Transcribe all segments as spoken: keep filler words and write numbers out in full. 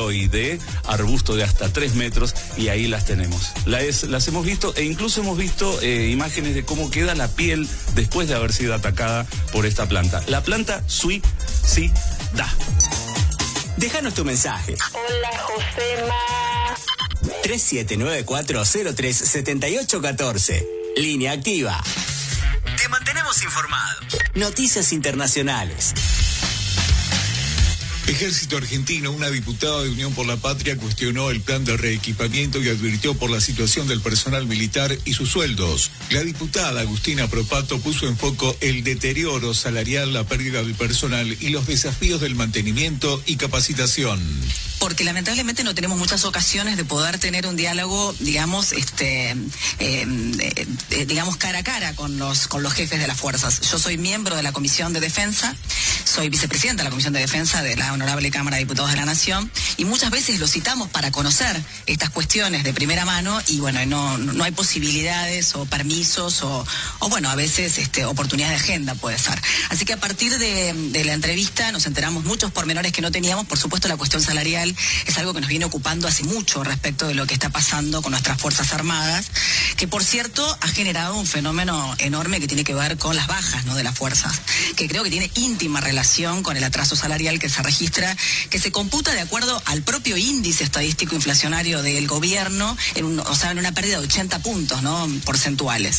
suelo y de arbusto de hasta tres metros, y ahí las tenemos. Las, las hemos visto, e incluso hemos visto eh, imágenes de cómo queda la piel después de haber sido atacada por esta planta. La planta suicida. Déjanos tu mensaje. Hola, Josema. tres siete nueve cuatro cero tres siete ocho uno cuatro. Línea activa. Te mantenemos informado. Noticias internacionales. Ejército Argentino, una diputada de Unión por la Patria cuestionó el plan de reequipamiento y advirtió por la situación del personal militar y sus sueldos. La diputada Agustina Propato puso en foco el deterioro salarial, la pérdida de personal y los desafíos del mantenimiento y capacitación. Porque lamentablemente no tenemos muchas ocasiones de poder tener un diálogo, digamos, este, eh, eh, digamos cara a cara con los con los jefes de las fuerzas. Yo soy miembro de la Comisión de Defensa, soy vicepresidenta de la Comisión de Defensa de la Honorable Cámara de Diputados de la Nación, y muchas veces lo citamos para conocer estas cuestiones de primera mano, y bueno, no, no hay posibilidades o permisos o, o bueno, a veces este, oportunidades de agenda puede ser. Así que a partir de, de la entrevista nos enteramos muchos pormenores que no teníamos. Por supuesto, la cuestión salarial es algo que nos viene ocupando hace mucho respecto de lo que está pasando con nuestras Fuerzas Armadas, que por cierto ha generado un fenómeno enorme que tiene que ver con las bajas, ¿no?, de las fuerzas, que creo que tiene íntima relación con el atraso salarial que se registra, que se computa de acuerdo al propio índice estadístico inflacionario del gobierno, en un, o sea, en una pérdida de ochenta puntos, ¿no?, porcentuales.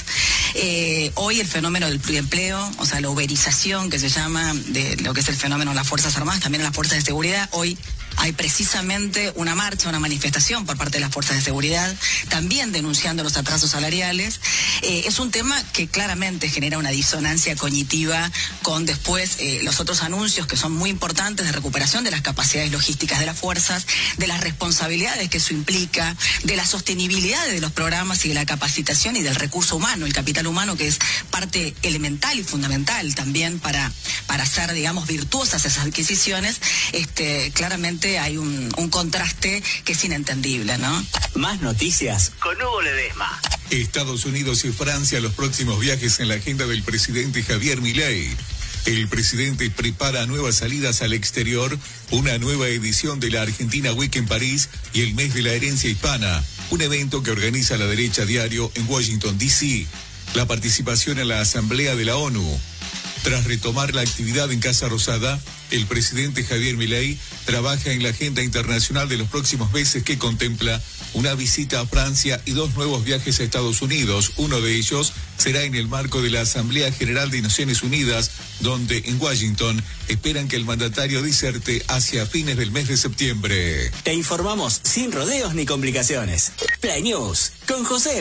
Eh, hoy el fenómeno del pluriempleo, o sea, la uberización que se llama de lo que es el fenómeno de las Fuerzas Armadas, también en las fuerzas de seguridad. Hoy hay precisamente una marcha, una manifestación por parte de las fuerzas de seguridad, también denunciando los atrasos salariales. Eh, es un tema que claramente genera una disonancia cognitiva con después eh, los otros anuncios que son muy importantes de recuperación de las capacidades logísticas de las fuerzas, de las responsabilidades que eso implica, de la sostenibilidad de los programas y de la capacitación y del recurso humano, el capital humano, que es parte elemental y fundamental también para, para hacer, digamos, virtuosas esas adquisiciones. Este, claramente hay un, un contraste que es inentendible, ¿no? Más noticias con Hugo Ledesma. Estados Unidos y Francia, los próximos viajes en la agenda del presidente Javier Milei. El presidente prepara nuevas salidas al exterior, una nueva edición de la Argentina Week en París y el mes de la herencia hispana, un evento que organiza la derecha diario en Washington, D C La participación en la Asamblea de la ONU. Tras retomar la actividad en Casa Rosada, el presidente Javier Milei trabaja en la agenda internacional de los próximos meses, que contempla una visita a Francia y dos nuevos viajes a Estados Unidos. Uno de ellos será en el marco de la Asamblea General de Naciones Unidas, donde en Washington esperan que el mandatario diserte hacia fines del mes de septiembre. Te informamos sin rodeos ni complicaciones. Play News con José